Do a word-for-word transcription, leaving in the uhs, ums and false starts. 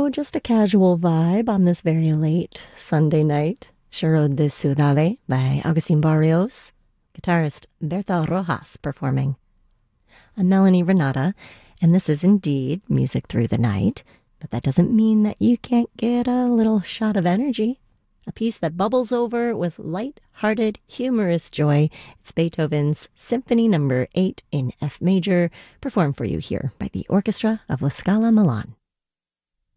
So, just a casual vibe on this very late Sunday night. Choro de Ciudad by Agustin Barrios, guitarist Berta Rojas performing. I'm Melanie Renata, and this is indeed Music Through the Night, but that doesn't mean that you can't get a little shot of energy. A piece that bubbles over with light-hearted, humorous joy. It's Beethoven's Symphony Number eight in F major, performed for you here by the Orchestra of La Scala Milan.